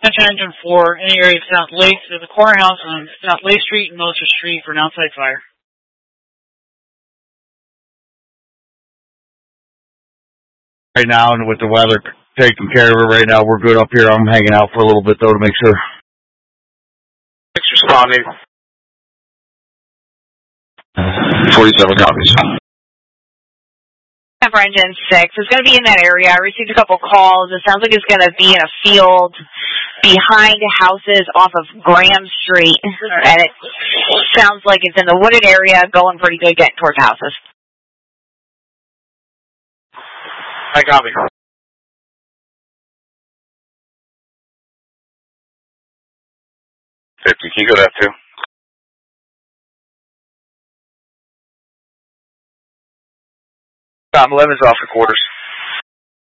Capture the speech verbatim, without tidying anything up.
Attention Engine four, any area of South Lake, there's a courthouse on South Lake Street and Melcher Street for an outside fire. Right now, and with the weather taking care of it right now, we're good up here. I'm hanging out for a little bit, though, to make sure. Six responding. forty-seven copies. For Engine six, it's going to be in that area. I received a couple calls. It sounds like it's going to be in a field behind houses off of Graham Street. And it sounds like it's in the wooded area, going pretty good, getting towards houses. I copy. fifty, can you go to F two? Tom eleven's off the quarters.